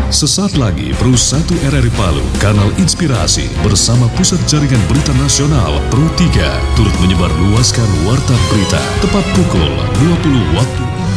Sesaat lagi Pro 1 RRI Palu, kanal inspirasi bersama Pusat Jaringan Berita Nasional Pro 3 turut menyebar luaskan warta berita tepat pukul 20 waktu